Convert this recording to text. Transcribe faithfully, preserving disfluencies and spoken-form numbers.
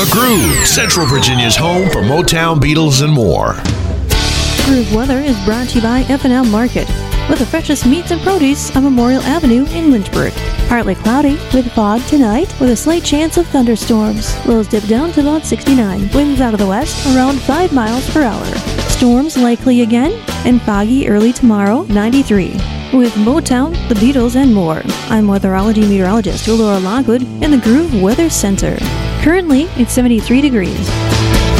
The Groove, Central Virginia's home for Motown, Beatles, and more. Groove Weather is brought to you by F and M Market, with the freshest meats and produce on Memorial Avenue in Lynchburg. Partly cloudy with fog tonight with a slight chance of thunderstorms. Lows dip down to about sixty-nine. Winds out of the west around five miles per hour. Storms likely again and foggy early tomorrow, ninety-three. With Motown, the Beatles, and more. I'm weatherology meteorologist Laura Lockwood in the Groove Weather Center. Currently, it's seventy-three degrees.